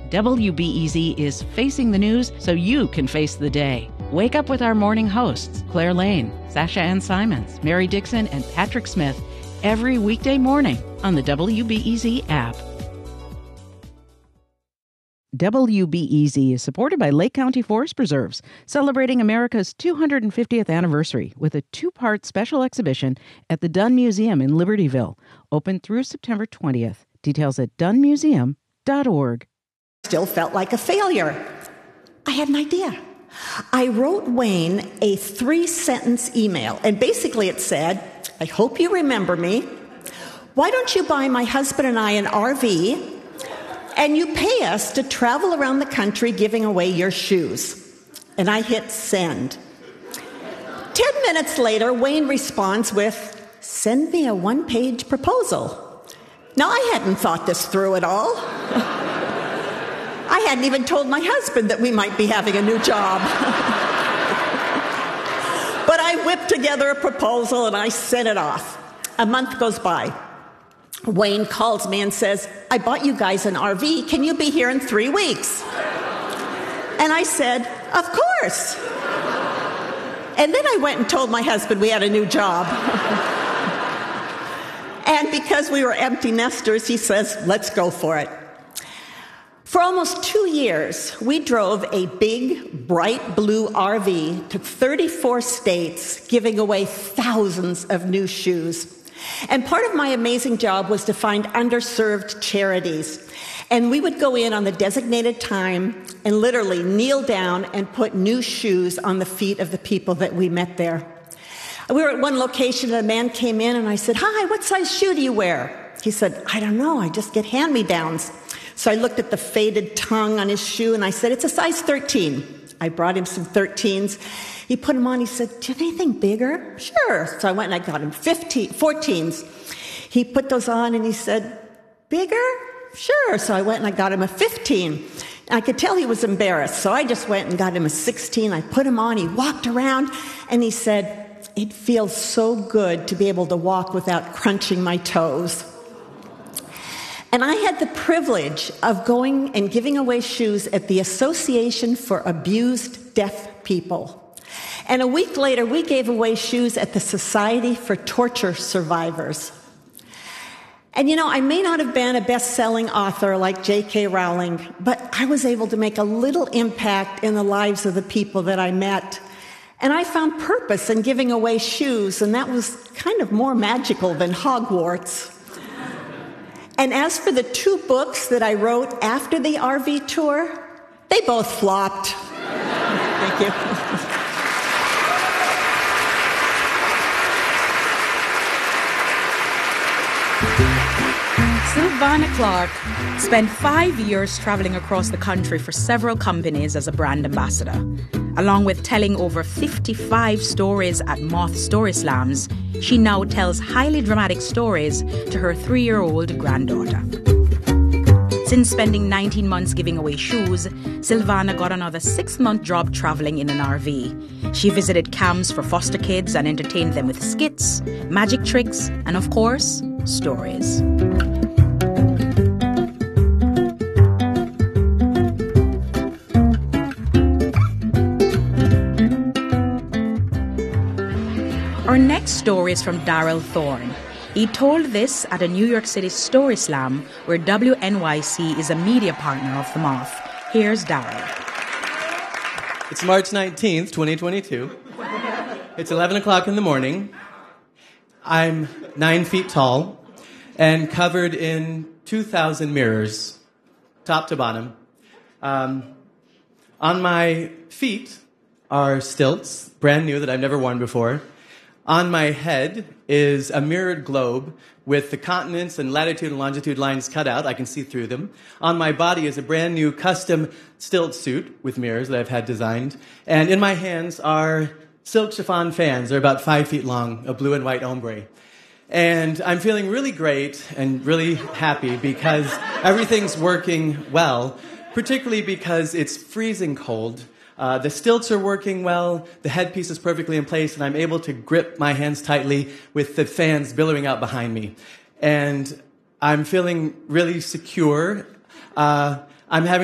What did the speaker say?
WBEZ is facing the news so you can face the day. Wake up with our morning hosts, Claire Lane, Sasha Ann Simons, Mary Dixon, and Patrick Smith, every weekday morning on the WBEZ app. WBEZ is supported by Lake County Forest Preserves, celebrating America's 250th anniversary with a two-part special exhibition at the Dunn Museum in Libertyville, open through September 20th. Details at dunnmuseum.org. Still felt like a failure. I had an idea. I wrote Wayne a 3-sentence email, and basically it said, I hope you remember me. Why don't you buy my husband and I an RV, and you pay us to travel around the country giving away your shoes? And I hit send. 10 minutes later, Wayne responds with, send me a 1-page proposal. Now, I hadn't thought this through at all. I hadn't even told my husband that we might be having a new job. But I whipped together a proposal and I sent it off. A month goes by. Wayne calls me and says, I bought you guys an RV. Can you be here in 3 weeks? And I said, of course. And then I went and told my husband we had a new job. And because we were empty nesters, he says, let's go for it. For almost 2 years, we drove a big, bright blue RV to 34 states, giving away thousands of new shoes. And part of my amazing job was to find underserved charities. And we would go in on the designated time and literally kneel down and put new shoes on the feet of the people that we met there. We were at one location and a man came in and I said, hi, what size shoe do you wear? He said, I don't know, I just get hand-me-downs. So I looked at the faded tongue on his shoe and I said, it's a size 13. I brought him some 13s. He put them on, he said, do you have anything bigger? Sure. So I went and I got him 14s. He put those on and he said, bigger? Sure. So I went and I got him a 15. I could tell he was embarrassed, so I just went and got him a 16. I put him on, he walked around, and he said, it feels so good to be able to walk without crunching my toes. And I had the privilege of going and giving away shoes at the Association for Abused Deaf People. And a week later, we gave away shoes at the Society for Torture Survivors. And you know, I may not have been a best-selling author like J.K. Rowling, but I was able to make a little impact in the lives of the people that I met. And I found purpose in giving away shoes, and that was kind of more magical than Hogwarts. And as for the 2 books that I wrote after the RV tour, they both flopped. Thank you. Sylvana Clark spent 5 years traveling across the country for several companies as a brand ambassador. Along with telling over 55 stories at Moth Story Slams, she now tells highly dramatic stories to her 3-year-old granddaughter. Since spending 19 months giving away shoes, Sylvana got another 6-month job traveling in an RV. She visited camps for foster kids and entertained them with skits, magic tricks, and of course, stories. Our next story is from Darrell Thorne. He told this at a New York City Story Slam where WNYC is a media partner of the Moth. Here's Darrell. It's March 19th, 2022. It's 11 o'clock in the morning. I'm 9 feet tall and covered in 2,000 mirrors, top to bottom. On my feet are stilts, brand new that I've never worn before. On my head is a mirrored globe with the continents and latitude and longitude lines cut out. I can see through them. On my body is a brand new custom stilt suit with mirrors that I've had designed. And in my hands are silk chiffon fans. They're about 5 feet long, a blue and white ombre. And I'm feeling really great and really happy because everything's working well, particularly because it's freezing cold. The stilts are working well, the headpiece is perfectly in place, and I'm able to grip my hands tightly with the fans billowing out behind me. And I'm feeling really secure. I'm having